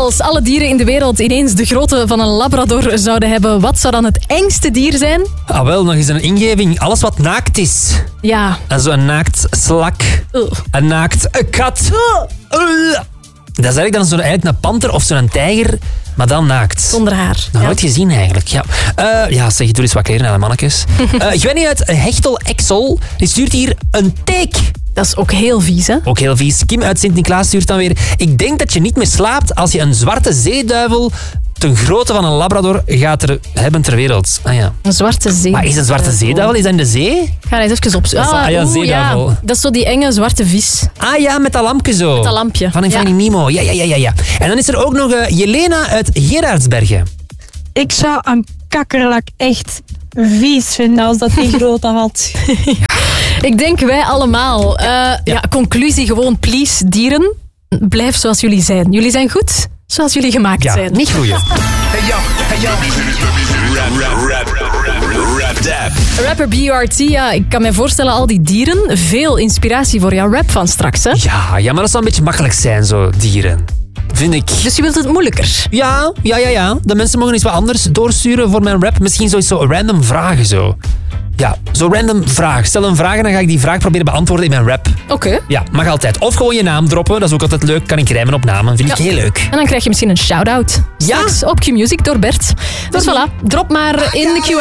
Als alle dieren in de wereld ineens de grootte van een labrador zouden hebben, wat zou dan het engste dier zijn? Ah, wel, nog eens een ingeving. Alles wat naakt is. Ja. En zo een naakt slak. Een naakt kat. Dat is eigenlijk dan eigenlijk een panter of zo'n tijger, maar dan naakt. Zonder haar. Nog nooit gezien eigenlijk, ja. Zeg, doe eens wat kleren aan de mannetjes. Gwenny uit Hechtel Exel, die stuurt hier een teek. Dat is ook heel vies, hè? Ook heel vies. Kim uit Sint-Niklaas stuurt dan weer: ik denk dat je niet meer slaapt als je een zwarte zeeduivel ten grootte van een labrador gaat hebben ter wereld. Ah ja. Een zwarte zee. Maar is een zwarte zeeduivel, is dat in de zee? Ga eens even opzoeken. zeeduivel. Ja, dat is zo die enge zwarte vis. Ah ja, met dat lampje zo. Met dat lampje. Van Finding Nemo. Ja. En dan is er ook nog Jelena uit Gerardsbergen. Ik zou een kakkerlak echt vies vinden als dat die grootte had. Ik denk wij allemaal. Conclusie gewoon, please, dieren. Blijf zoals jullie zijn. Jullie zijn goed zoals jullie gemaakt zijn. Niet groeien. Rapper B.U.R.T. Ja, ik kan me voorstellen, al die dieren. Veel inspiratie voor jouw rap van straks, hè? Ja, maar dat zou een beetje makkelijk zijn, zo dieren. Vind ik. Dus je wilt het moeilijker? Ja. De mensen mogen iets wat anders doorsturen voor mijn rap. Misschien zo random vragen zo. Ja, zo random vraag. Stel een vraag en dan ga ik die vraag proberen beantwoorden in mijn rap. Oké. Ja, mag altijd. Of gewoon je naam droppen. Dat is ook altijd leuk. Kan ik rijmen op namen. Vind ik heel leuk. En dan krijg je misschien een shout-out. Straks op Q-Music door Bert. Dus voilà, drop maar in de Q